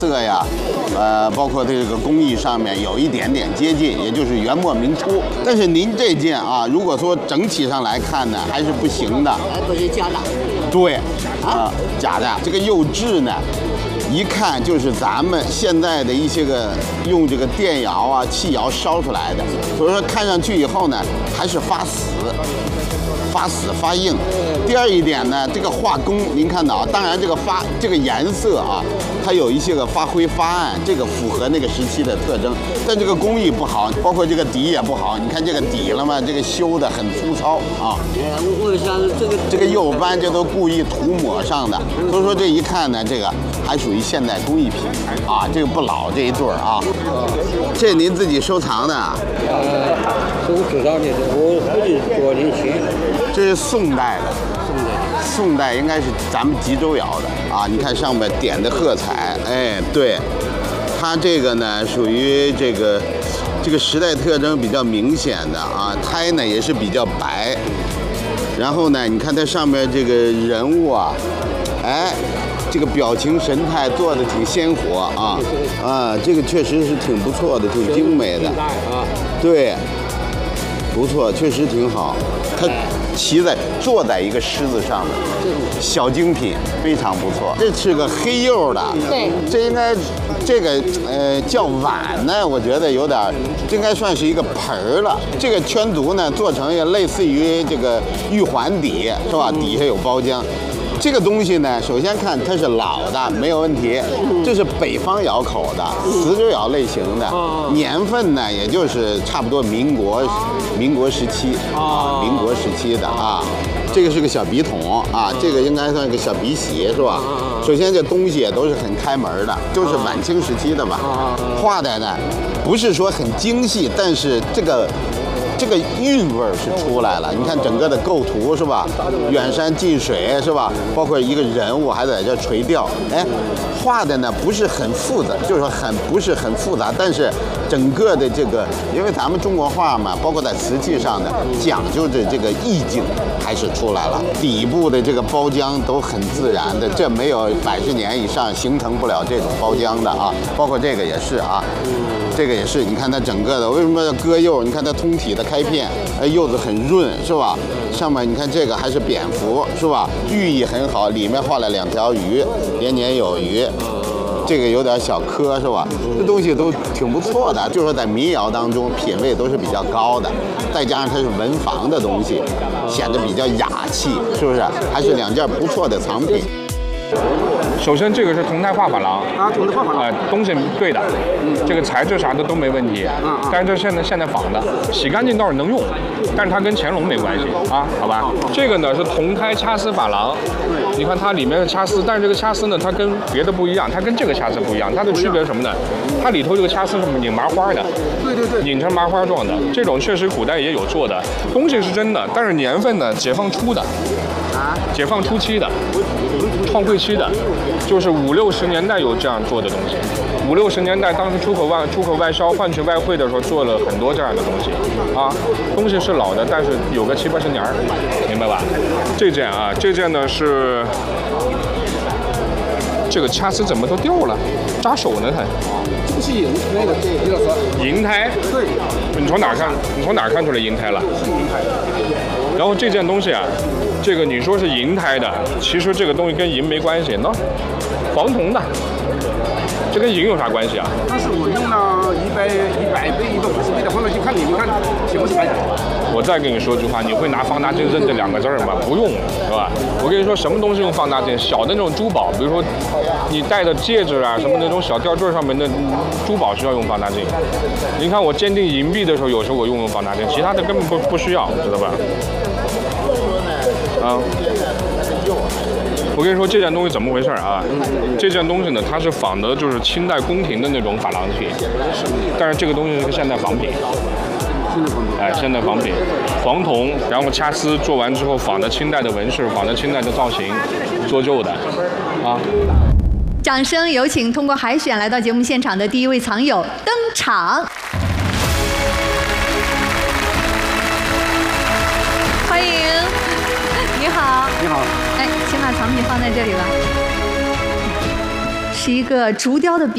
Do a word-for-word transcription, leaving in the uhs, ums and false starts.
色呀，呃，包括这个工艺上面有一点点接近，也就是元末明初。但是您这件啊，如果说整体上来看呢，还是不行的。 不是假的。对， 啊，假的。这个釉质呢，一看就是咱们现在的一些个用这个电窑啊、气窑烧出来的，所以说看上去以后呢，还是发死。发死发硬。第二一点呢，这个画工您看到，当然这个发这个颜色啊，它有一些个发灰发暗，这个符合那个时期的特征。但这个工艺不好，包括这个底也不好。你看这个底了吗？这个修的很粗糙啊。 我我想这个这个釉斑这都故意涂抹上的，所以说这一看呢，这个还属于现代工艺品啊，这个不老这一对儿啊。这您自己收藏的？ 呃，是我知道的，我估计多年前。 这是宋代的， 宋代， 宋代应该是咱们吉州窑的啊。你看上面点的褐彩，哎，对，它这个呢属于这个这个时代特征比较明显的啊，胎呢也是比较白。然后呢，你看它上面这个人物啊，哎，这个表情神态做的挺鲜活啊啊，这个确实是挺不错的，挺精美的啊，对。不错，确实挺好。它骑在坐在一个狮子上面，小精品，非常不错。这是个黑釉的， 对， 这应该这个呃叫碗呢，我觉得有点，这应该算是一个盆儿了。这个圈足呢做成也类似于这个玉环底，是吧？底下有包浆。这个东西呢，首先看它是老的，没有问题。这是北方窑口的磁州窑类型的，年份呢，也就是差不多民国民国时期啊，民国时期的啊。这个是个小笔筒啊，这个应该算个小笔洗是吧？首先这东西也都是很开门的，都是晚清时期的吧。画的呢，不是说很精细，但是这个。这个韵味是出来了，你看整个的构图是吧？远山近水是吧？包括一个人物还在这垂钓，哎，画的呢不是很复杂，就是说很不是很复杂，但是整个的这个，因为咱们中国画嘛，包括在瓷器上的讲究的这个意境还是出来了，底部的这个包浆都很自然的，这没有百十年以上形成不了这种包浆的啊，包括这个也是啊。这个也是，你看它整个的为什么要割釉？你看它通体的开片，哎，釉子很润，是吧？上面你看这个还是蝙蝠，是吧？寓意很好，里面画了两条鱼，连年有余。这个有点小磕，是吧？这东西都挺不错的，就是说在民窑当中品位都是比较高的，再加上它是文房的东西，显得比较雅气，是不是？还是两件不错的藏品。 首先，这个是铜胎画珐琅啊，铜胎画珐琅， 呃，东西对的，嗯，这个材质啥的都没问题，嗯，但是这现在现在仿的，洗干净倒是能用，但是它跟乾隆没关系啊，好吧？这个呢是铜胎掐丝珐琅，你看它里面的掐丝，但是这个掐丝呢，它跟别的不一样，它跟这个掐丝不一样，它的区别是什么呢？它里头这个掐丝是拧麻花的， 对对对， 拧成麻花状的，这种确实古代也有做的，东西是真的，但是年份呢，解放初的，啊，解放初期的。创汇期的，就是五六十年代有这样做的东西。五六十年代，当时出口外出口外销换取外汇的时候，做了很多这样的东西啊。东西是老的，但是有个七八十年儿，明白吧？这件啊，这件呢是这个掐丝怎么都掉了，扎手呢还。 这个是银胎的，李老师。 银胎？对。你从哪儿看？你从哪儿看出来银胎了？ 是银胎。 然后这件东西啊。这个你说是银胎的，其实这个东西跟银没关系，喏，黄铜的，这跟银有啥关系啊？ 但是我用了一百一百倍、一百五十倍的放大镜看，你们看行不行？ 我再跟你说句话，你会拿放大镜认这两个字吗？不用，是吧？我跟你说，什么东西用放大镜？小的那种珠宝，比如说你戴的戒指啊，什么那种小吊坠上面的珠宝需要用放大镜。你看我鉴定银币的时候，有时候我用用放大镜，其他的根本不不需要，知道吧？啊，我跟你说这件东西怎么回事啊？这件东西呢，它是仿的就是清代宫廷的那种珐琅器，但是这个东西是个现代仿品。哎，现代仿品，黄铜，然后掐丝做完之后仿的清代的纹饰，仿的清代的造型，做旧的，啊。 掌声有请通过海选来到节目现场的第一位藏友登场。欢迎，你好， 你好， 哎，请把藏品放在这里吧，是一个竹雕的笔。